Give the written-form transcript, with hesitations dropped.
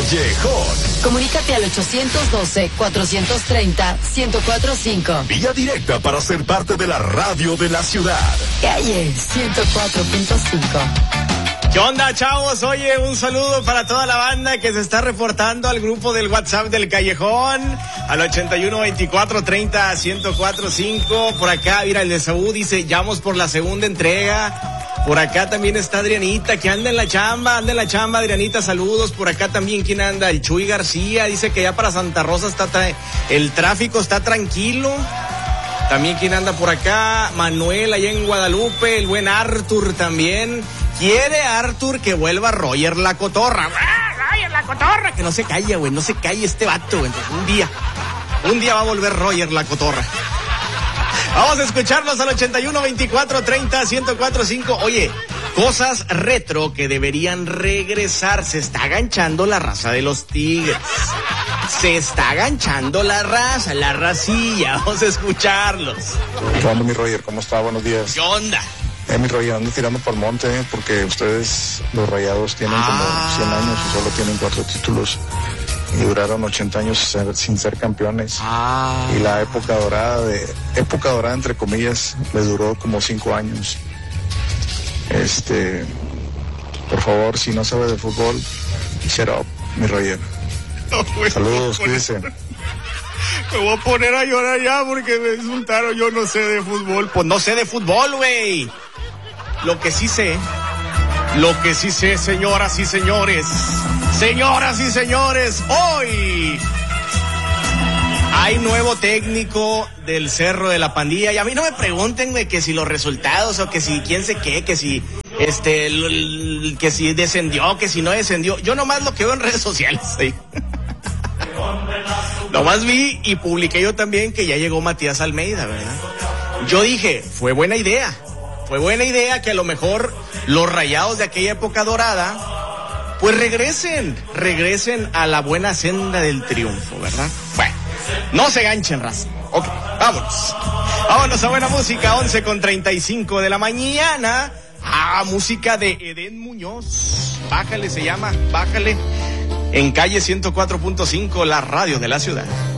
Callejón. Comunícate al 812-430-1045. Vía directa para ser parte de la radio de la ciudad. Calle 104.5. ¿Qué onda, chavos? Oye, un saludo para toda la banda que se está reportando al grupo del WhatsApp del Callejón, al 81-24-30-1045. Por acá, mira, el de Saúl dice, ya vamos por la segunda entrega. Por acá también está Adrianita, que anda en la chamba, Adrianita, saludos. Por acá también, ¿quién anda? El Chuy García, dice que ya para Santa Rosa el tráfico está tranquilo. También, ¿quién anda por acá? Manuel, allá en Guadalupe, el buen Arthur también. Quiere Arthur que vuelva Roger la Cotorra. Roger la Cotorra, que no se calle, güey, no se calle este vato, güey. Un día va a volver Roger la Cotorra. Vamos a escucharlos al 81-24-30-1045. Oye, cosas retro que deberían regresar. Se está aganchando la raza de los Tigres. Se está aganchando la raza, la racilla. Vamos a escucharlos. ¿Qué onda, mi Roger? ¿Cómo está? Buenos días. ¿Qué onda? Mi Roger, ando tirando por monte, porque ustedes, los Rayados, tienen como 100 años y solo tienen 4 títulos. Y duraron 80 años sin ser campeones. Y la época dorada entre comillas, les duró como 5 años. Por favor, si no sabe de fútbol, shut up, mi Roger. Saludos, cuídense. Me voy a poner a llorar ya porque me insultaron. Yo no sé de fútbol. Pues no sé de fútbol, güey. Lo que sí sé, señoras y señores, hoy hay nuevo técnico del Cerro de la Pandilla. Y a mí no me pregunten, güey, que si los resultados o que si quién sé qué, que si que si descendió, que si no descendió. Yo nomás lo que veo en redes sociales, ¿sí? Nomás vi y publiqué yo también que ya llegó Matías Almeida, ¿verdad? Yo dije, fue buena idea que a lo mejor los Rayados de aquella época dorada pues regresen a la buena senda del triunfo, ¿verdad? Bueno, no se ganchen, raza. Ok, vámonos a buena música. 11:35 de la mañana. Música de Edén Muñoz. Bájale, se llama, bájale. En calle 104.5, la radio de la ciudad.